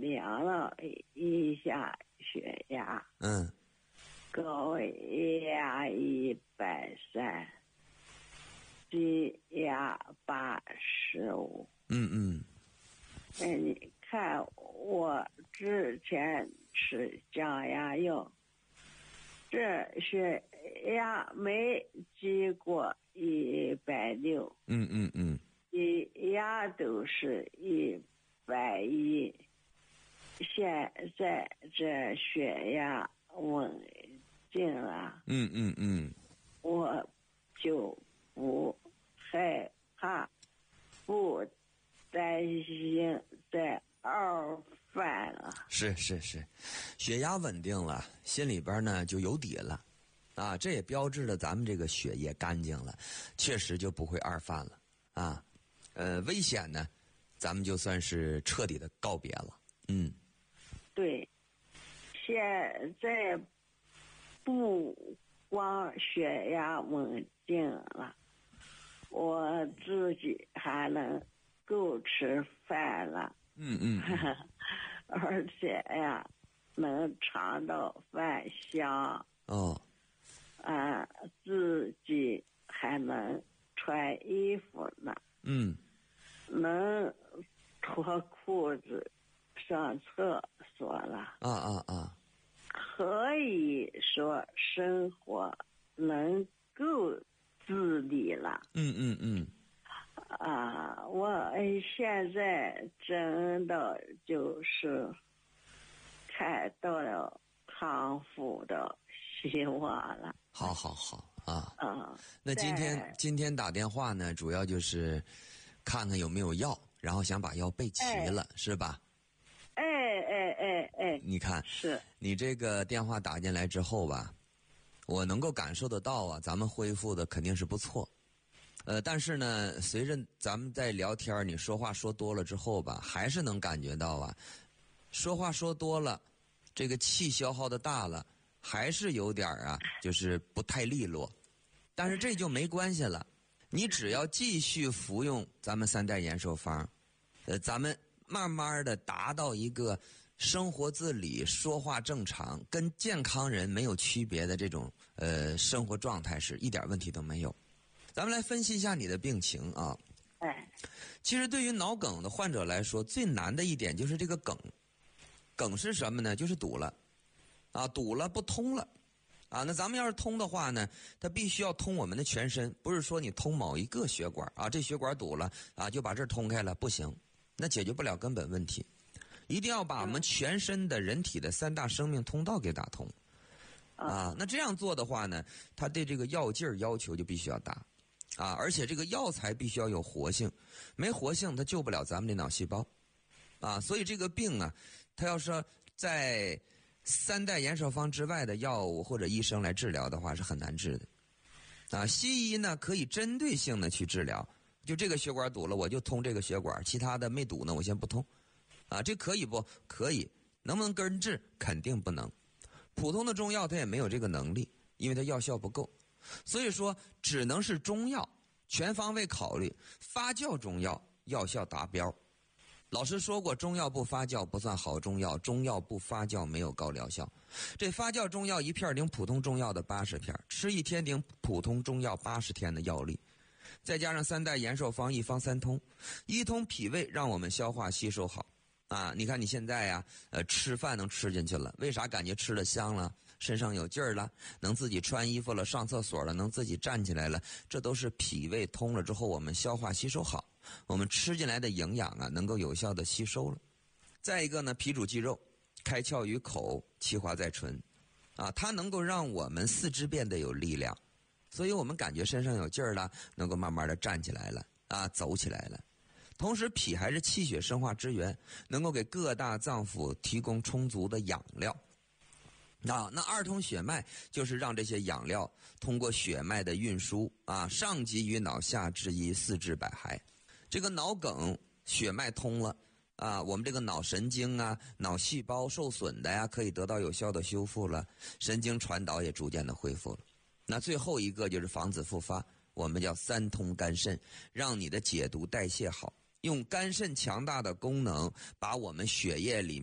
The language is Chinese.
量了一下血压，高压130，低压85。你看我之前吃降压药，这血压没低过160，低压都是110。现在这血压稳定了，我就不害怕，不担心再二犯了。 是，血压稳定了，心里边呢就有底了，啊，这也标志着咱们这个血液干净了，确实就不会二犯了啊。危险呢，咱们就算是彻底的告别了。 对，现在不光血压稳定了，我自己还能够吃饭了。而且呀，能尝到饭香。自己还能穿衣服呢。能脱裤子上厕所了。可以说生活能够自理了。我现在真的就是看到了康复的希望了。 好啊。那今天打电话呢，主要就是看看有没有药，然后想把药备齐了，是吧？你看， 是你这个电话打进来之后吧，我能够感受得到啊，咱们恢复的肯定是不错。但是呢，随着咱们在聊天，你说话说多了之后吧，还是能感觉到啊，说话说多了，这个气消耗的大了，还是有点啊，就是不太利落。但是这就没关系了，你只要继续服用咱们3代延寿方，咱们慢慢的达到一个生活自理、说话正常、跟健康人没有区别的这种生活状态，是一点问题都没有。咱们来分析一下你的病情啊。其实对于脑梗的患者来说，最难的一点就是这个梗是什么呢？就是堵了啊，堵了不通了啊。那咱们要是通的话呢，它必须要通我们的全身，不是说你通某一个血管啊，这血管堵了啊，就把这儿通开了，不行，那解决不了根本问题。一定要把我们全身的人体的3大生命通道给打通啊。那这样做的话呢，它对这个药劲儿要求就必须要大啊，而且这个药材必须要有活性，没活性它救不了咱们的脑细胞啊。所以这个病啊，它要是在3代延寿方之外的药物或者医生来治疗的话，是很难治的啊。西医呢可以针对性的去治疗，就这个血管堵了，我就通这个血管，其他的没堵呢，我先不通啊。这可以不可以？能不能根治？肯定不能。普通的中药它也没有这个能力，因为它药效不够。所以说只能是中药，全方位考虑，发酵中药药效达标。老师说过，中药不发酵不算好中药，中药不发酵没有高疗效。这发酵中药1片顶普通中药的80片，吃1天顶普通中药80天的药力，再加上3代延寿方1方3通，一通脾胃让我们消化吸收好啊。你看你现在呀，吃饭能吃进去了，为啥感觉吃的香了，身上有劲儿了，能自己穿衣服了，上厕所了，能自己站起来了，这都是脾胃通了之后我们消化吸收好，我们吃进来的营养啊能够有效的吸收了。再一个呢，脾主肌肉，开窍于口，气化在唇啊，它能够让我们四肢变得有力量，所以我们感觉身上有劲儿了，能够慢慢的站起来了啊，走起来了。同时脾还是气血生化之源，能够给各大脏腑提供充足的养料啊。那2通血脉就是让这些养料通过血脉的运输啊，上及于脑，下至于四肢百骸。这个脑梗血脉通了啊，我们这个脑神经啊，脑细胞受损的呀，可以得到有效的修复了，神经传导也逐渐的恢复了。那最后一个就是防止复发，我们叫3通肝肾，让你的解毒代谢好，用肝肾强大的功能把我们血液里